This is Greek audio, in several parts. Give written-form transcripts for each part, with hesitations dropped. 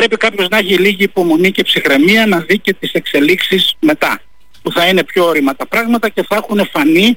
πρέπει κάποιος να έχει λίγη υπομονή και ψυχραιμία να δει και τις εξελίξεις μετά, που θα είναι πιο όρημα τα πράγματα και θα έχουν φανεί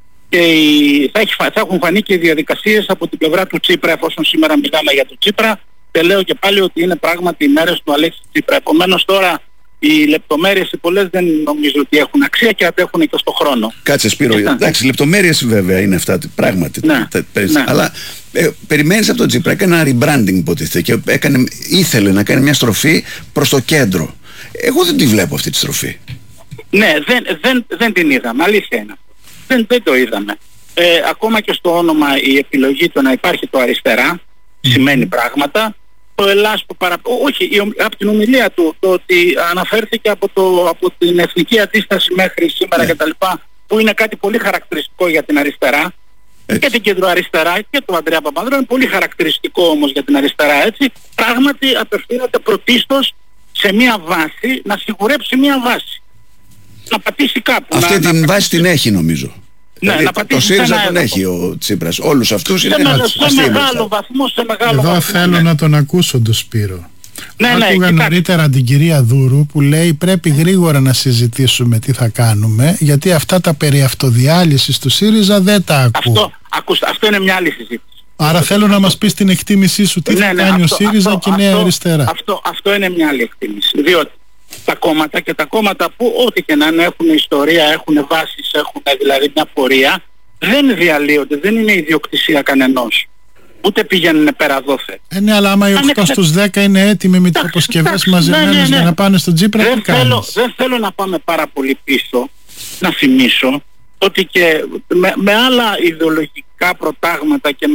θα έχουν φανεί και οι διαδικασίες από την πλευρά του Τσίπρα, εφόσον σήμερα μιλάμε για τον Τσίπρα. Και λέω και πάλι ότι είναι πράγματι οι μέρες του Αλέξη Τσίπρα. Επομένως τώρα οι λεπτομέρειες οι πολλές δεν νομίζω ότι έχουν αξία και αντέχουν και στο χρόνο. Κάτσε Σπύρο, εντάξει, λεπτομέρειες βέβαια είναι αυτά πράγματι. Ναι. Αλλά περιμένεις από τον Τσίπρα, έκανε ένα rebranding υποτίθεται και ήθελε να κάνει μια στροφή προς το κέντρο. Εγώ δεν τη βλέπω αυτή τη στροφή. Ναι, δεν την είδαμε, αλήθεια είναι. Δεν το είδαμε. Ακόμα και στο όνομα η επιλογή του να υπάρχει το αριστερά σημαίνει πράγματα. Το Ελλάς που από την ομιλία του, το ότι αναφέρθηκε από την εθνική αντίσταση μέχρι σήμερα κτλ. Που είναι κάτι πολύ χαρακτηριστικό για την αριστερά. Και την κεντροαριστερά και του Ανδρέα Παπανδρέου είναι πολύ χαρακτηριστικό όμως για την αριστερά, έτσι. Πράγματι απευθύνεται πρωτίστως σε μια βάση, να σιγουρέψει μια βάση. Να πατήσει κάπου. Αυτή την βάση την έχει νομίζω. Ναι, δηλαδή, το ΣΥΡΙΖΑ τον έχει ο Τσίπρας. Όλους αυτούς είναι σε μεγάλο βαθμό. Εδώ θέλω να τον ακούσω τον Σπύρο. Άκουγα νωρίτερα την κυρία Δούρου που λέει πρέπει γρήγορα να συζητήσουμε τι θα κάνουμε, γιατί αυτά τα περί αυτοδιάλυσης του ΣΥΡΙΖΑ δεν τα ακούω. Αυτό είναι μια άλλη συζήτηση. Άρα θέλω να μας πεις την εκτίμησή σου τι θα κάνει ο ΣΥΡΙΖΑ και η Νέα Αριστερά. Αυτό είναι μια άλλη εκτίμηση. Διότι τα κόμματα που ό,τι και να έχουν ιστορία, έχουν βάσεις, έχουν δηλαδή μια πορεία, δεν διαλύονται, δεν είναι ιδιοκτησία κανενός. Ούτε πηγαίνουν πέρα δόθε. Ναι, αλλά άμα οι 8 στους 10 είναι έτοιμοι με τις αποσκευές μαζεμένες για να πάνε στον Τσίπρα, τι κάνεις? Δεν θέλω να πάμε πάρα πολύ πίσω, να θυμίσω ότι και με άλλα ιδεολογικά προτάγματα και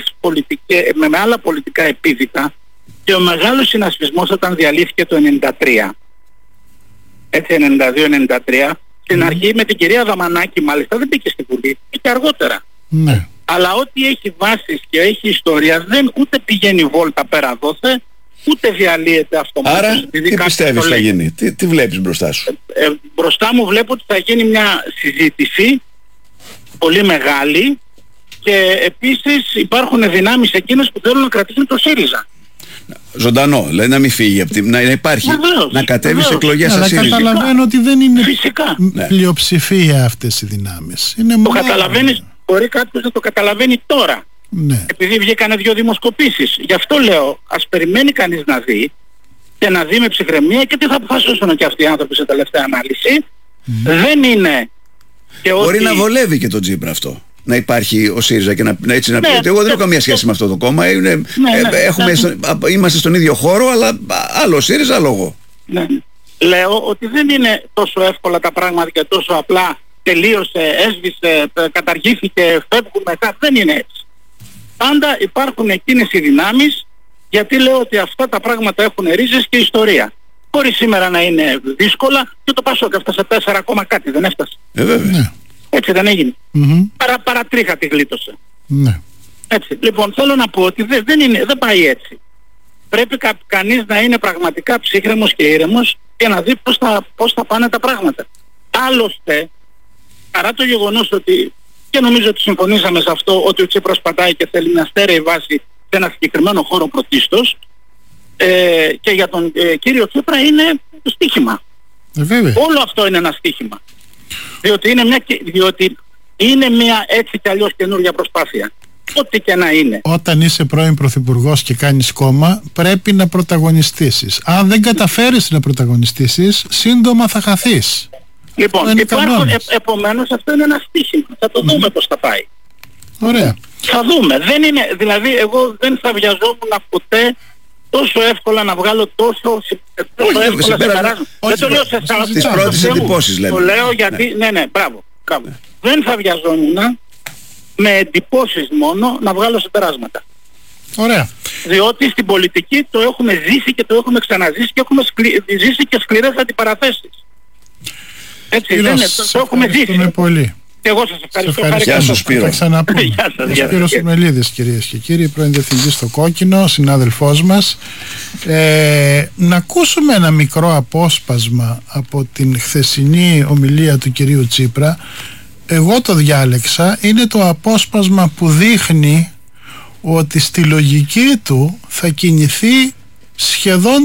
με άλλα πολιτικά επίδικα και ο μεγάλος συνασπισμός όταν διαλύθηκε το 1993, έτσι 92-93, στην αρχή με την κυρία Δαμανάκη μάλιστα δεν μπήκε στη Βουλή, και αργότερα. Ναι. Αλλά ό,τι έχει βάσεις και έχει ιστορία δεν ούτε πηγαίνει βόλτα πέρα δόθε, ούτε διαλύεται αυτομάτως. Άρα τι πιστεύεις θα γίνει, τι βλέπεις μπροστά σου? Μπροστά μου βλέπω ότι θα γίνει μια συζήτηση πολύ μεγάλη και επίσης υπάρχουν δυνάμεις εκείνες που θέλουν να κρατήσουν το ΣΥΡΙΖΑ. Ζωντανό, δηλαδή να μην φύγει από να υπάρχει, να κατέβει σε εκλογές σε ΣΥΡΙΖΑ. Αλλά καταλαβαίνω ότι δεν είναι φυσικά πλειοψηφία αυτές οι δυνάμεις. Το καταλαβαίνεις, μπορεί κάποιος να το καταλαβαίνει τώρα. Ναι. Επειδή βγήκανε 2 δημοσκοπήσεις. Γι' αυτό λέω, ας περιμένει κανείς να δει και να δει με ψυχραιμία και τι θα αποφασίσουν και αυτοί οι άνθρωποι σε τελευταία ανάλυση. Δεν είναι. Και μπορεί να βολεύει και τον Τσίπρα αυτό. Να υπάρχει ο ΣΥΡΙΖΑ και να έτσι να πει ότι εγώ δεν έχω καμία σχέση με αυτό το κόμμα. Είμαστε στον ίδιο χώρο, αλλά άλλο ΣΥΡΙΖΑ, άλλο εγώ. Ναι. Λέω ότι δεν είναι τόσο εύκολα τα πράγματα και τόσο απλά τελείωσε, έσβησε, καταργήθηκε, φεύγουμε, δεν είναι έτσι. Πάντα υπάρχουν εκείνες οι δυνάμεις, γιατί λέω ότι αυτά τα πράγματα έχουν ρίζες και ιστορία. Μπορεί σήμερα να είναι δύσκολα και το Πασόκ έφτασε 4 ακόμα κάτι, δεν έφτασε. Βέβαια. Έτσι δεν έγινε. Παρατρίχα τη γλίτωσε. Ναι. Έτσι. Λοιπόν, θέλω να πω ότι δεν πάει έτσι. Πρέπει κανείς να είναι πραγματικά ψύχρεμος και ήρεμος και να δει πώς θα πάνε τα πράγματα. Άλλωστε, παρά το γεγονός ότι, και νομίζω ότι συμφωνήσαμε σε αυτό, ότι ο Τσίπρας πατάει και θέλει μια στέρεη βάση σε ένα συγκεκριμένο χώρο πρωτίστως, και για τον κύριο Τσίπρα είναι στοίχημα. Όλο αυτό είναι ένα στοίχημα. Διότι είναι μια έτσι κι αλλιώς καινούργια προσπάθεια. Ό,τι και να είναι. Όταν είσαι πρώην πρωθυπουργός και κάνεις κόμμα, πρέπει να πρωταγωνιστήσεις. Αν δεν καταφέρεις να πρωταγωνιστήσεις, σύντομα θα χαθείς. Λοιπόν, επομένως αυτό είναι ένα στοίχημα. Θα το δούμε πώς θα πάει. Ωραία. Θα δούμε. Δηλαδή εγώ δεν θα βιαζόμουν ποτέ τόσο εύκολα να βγάλω τόσο εύκολα συμπεράσματα. Δεν το λέω σε εσάς. Τις πρώτες εντυπώσεις λέμε. Το λέω γιατί, ναι, μπράβο. Δεν θα βιαζόμουν με εντυπώσεις μόνο να βγάλω συμπεράσματα. Ωραία. Διότι στην πολιτική το έχουμε ζήσει και το έχουμε ξαναζήσει και έχουμε ζήσει και σκληρές αντιπαραθέσεις. Έτσι δεν είναι, το έχουμε ζήσει. Πολύ. Και εγώ σας ευχαριστώ. Γεια σου Σπύρο. Θα ξαναπούμε. Ο Σπύρος Σουμελίδης, κυρίες και κύριοι, πρώην διευθυντής στο Κόκκινο, συνάδελφός μας. Να ακούσουμε ένα μικρό απόσπασμα από την χθεσινή ομιλία του κυρίου Τσίπρα. Εγώ το διάλεξα, είναι το απόσπασμα που δείχνει ότι στη λογική του θα κινηθεί σχεδόν